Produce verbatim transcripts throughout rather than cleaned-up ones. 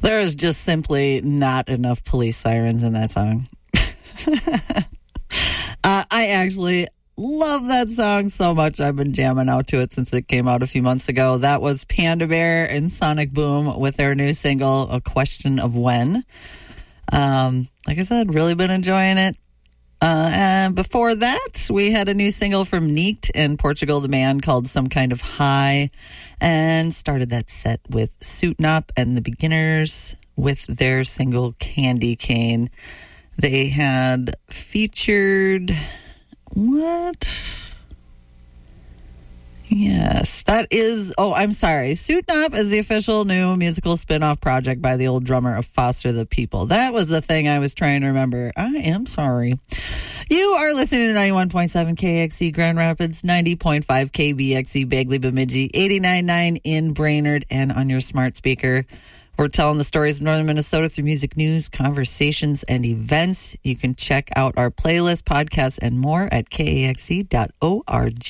There is just simply not enough police sirens in that song. uh, I actually love that song so much. I've been jamming out to it since it came out a few months ago. That was Panda Bear and Sonic Boom with their new single, A Question of When. Um, like I said, really been enjoying it. Uh, and before that, we had a new single from Neeked and Portugal the Man called Some Kind of High, and started that set with Suitin' Up and the Beginners with their single Candy Cane. They had featured... What? Yes, that is... Oh, I'm sorry. Suitin' Up is the official new musical spin-off project by the old drummer of Foster the People. That was the thing I was trying to remember. I am sorry. You are listening to ninety-one point seven K X C Grand Rapids, ninety point five K B X C Bagley Bemidji, eighty-nine point nine in Brainerd, and on your smart speaker. We're telling the stories of Northern Minnesota through music news, conversations, and events. You can check out our playlist, podcasts, and more at K A X C dot org.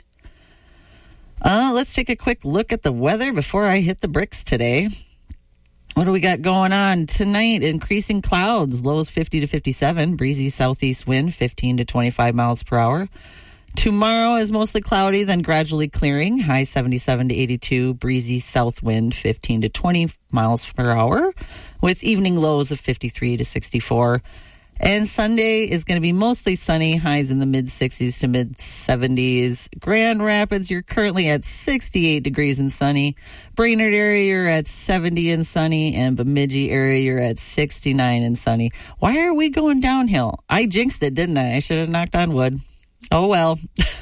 Uh, let's take a quick look at the weather before I hit the bricks today. What do we got going on tonight? Increasing clouds, lows fifty to fifty-seven, breezy southeast wind fifteen to twenty-five miles per hour. Tomorrow is mostly cloudy, then gradually clearing, high seventy-seven to eighty-two, breezy south wind fifteen to twenty miles per hour, with evening lows of fifty-three to sixty-four. And Sunday is going to be mostly sunny, highs in the mid-sixties to mid-seventies. Grand Rapids, you're currently at sixty-eight degrees and sunny. Brainerd area, you're at seventy and sunny. And Bemidji area, you're at sixty-nine and sunny. Why are we going downhill? I jinxed it, didn't I? I should have knocked on wood. Oh, well.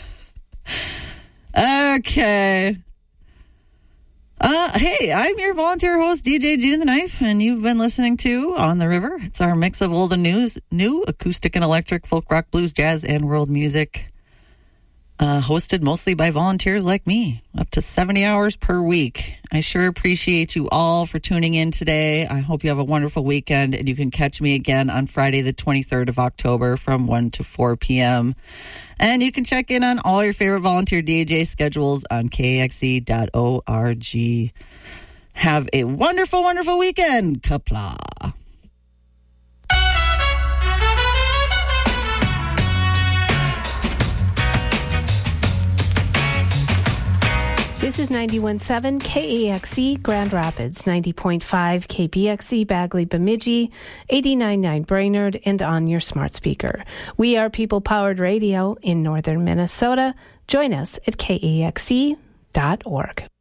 Okay. Uh, hey, I'm your volunteer host, D J Gina the Knife, and you've been listening to On the River. It's our mix of old and news, new, acoustic and electric, folk, rock, blues, jazz, and world music. Uh, hosted mostly by volunteers like me, up to seventy hours per week. I sure appreciate you all for tuning in today. I hope you have a wonderful weekend, and you can catch me again on Friday, the twenty-third of October from one to four p.m. And you can check in on all your favorite volunteer D J schedules on K X C dot org. Have a wonderful, wonderful weekend. Kapla. This is ninety-one point seven K A X C Grand Rapids, ninety point five K B X C Bagley Bemidji, eighty-nine point nine Brainerd, and on your smart speaker. We are people-powered radio in northern Minnesota. Join us at K A X C dot org.